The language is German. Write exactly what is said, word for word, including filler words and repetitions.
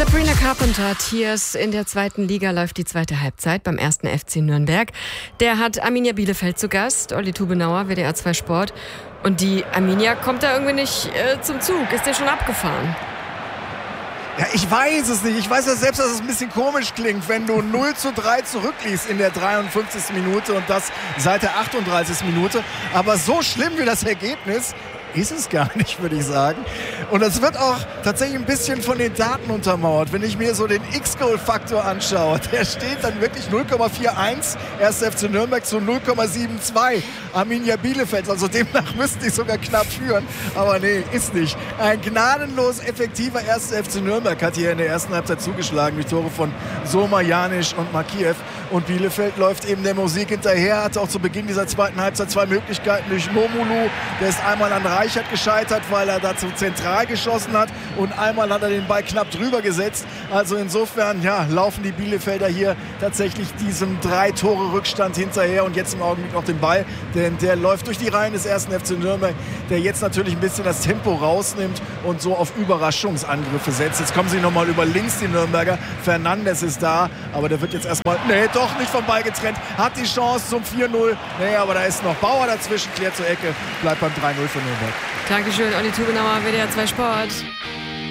Sabrina Carpenter, Tears. In der zweiten Liga läuft die zweite Halbzeit beim ersten F C Nürnberg. Der hat Arminia Bielefeld zu Gast. Olli Tubenauer, W D R zwei Sport. Und die Arminia kommt da irgendwie nicht äh, zum Zug. Ist der schon abgefahren? Ja, ich weiß es nicht. Ich weiß ja selbst, dass es ein bisschen komisch klingt, wenn du null zu drei zurückliegst in der dreiundfünfzigsten Minute und das seit der achtunddreißigsten Minute. Aber so schlimm wie das Ergebnis ist es gar nicht, würde ich sagen. Und das wird auch tatsächlich ein bisschen von den Daten untermauert. Wenn ich mir so den X-Goal-Faktor anschaue, der steht dann wirklich null Komma einundvierzig, erster F C Nürnberg zu null Komma zweiundsiebzig, Arminia Bielefeld. Also demnach müssten die sogar knapp führen. Aber nee, ist nicht. Ein gnadenlos effektiver erster F C Nürnberg hat hier in der ersten Halbzeit zugeschlagen durch Tore von Soma, Janisch und Makiev. Und Bielefeld läuft eben der Musik hinterher, hat auch zu Beginn dieser zweiten Halbzeit zwei Möglichkeiten durch Momulu. Der ist einmal an Reichert gescheitert, weil er dazu zentral geschossen hat, und einmal hat er den Ball knapp drüber gesetzt. Also insofern ja, laufen die Bielefelder hier tatsächlich diesem drei Tore Rückstand hinterher und jetzt im Augenblick noch den Ball, denn der läuft durch die Reihen des ersten F C Nürnberg, der jetzt natürlich ein bisschen das Tempo rausnimmt und so auf Überraschungsangriffe setzt. Jetzt kommen sie nochmal über links, die Nürnberger. Fernandes ist da, aber der wird jetzt erstmal, nee, doch nicht vom Ball getrennt, hat die Chance zum vier null. Nee, aber da ist noch Bauer dazwischen, klärt zur Ecke, bleibt beim drei null für Nürnberg. Dankeschön, Olli Tubenauer, W D R zwei Sport.